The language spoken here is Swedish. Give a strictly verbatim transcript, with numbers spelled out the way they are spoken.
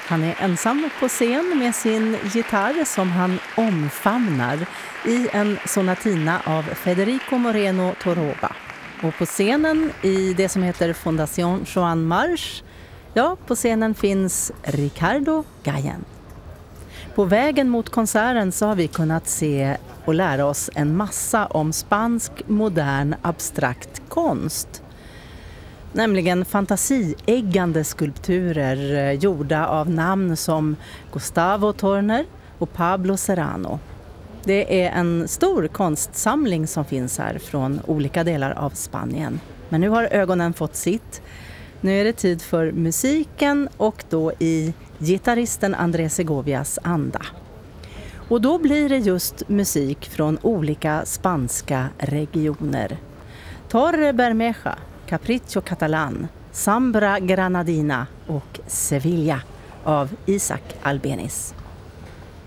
Han är ensam på scen med sin gitarr som han omfamnar i en sonatina av Federico Moreno Toroba. Och på scenen i det som heter Fondation Joan March, ja, på scenen finns Ricardo Gallen. På vägen mot konserten så har vi kunnat se och lära oss en massa om spansk modern abstrakt konst. Nämligen fantasieggande skulpturer gjorda av namn som Gustavo Turner och Pablo Serrano. Det är en stor konstsamling som finns här från olika delar av Spanien. Men nu har ögonen fått sitt. Nu är det tid för musiken och då i gitarristen Andrés Segovias anda. Och då blir det just musik från olika spanska regioner. Torre Bermeja, Capriccio Catalan, Zambra Granadina och Sevilla av Isaac Albéniz.